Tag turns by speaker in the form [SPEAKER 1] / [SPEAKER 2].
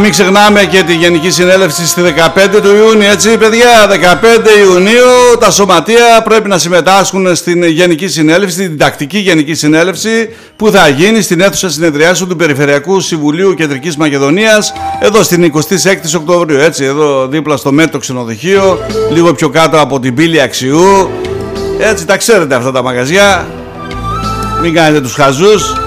[SPEAKER 1] μην ξεχνάμε και τη Γενική Συνέλευση στη 15 του Ιούνιου, έτσι παιδιά, 15 Ιουνίου τα σωματεία πρέπει να συμμετάσχουν στην Γενική Συνέλευση, την τακτική Γενική Συνέλευση που θα γίνει στην αίθουσα συνεδριάσεων του Περιφερειακού Συμβουλίου Κεντρικής Μακεδονίας, εδώ στην 26η Οκτωβρίου, έτσι, εδώ δίπλα στο Μέτρο Ξενοδοχείο, λίγο πιο κάτω από την πύλη Αξιού, έτσι τα ξέρετε αυτά τα μαγαζιά, μην κάνετε τους χαζούς.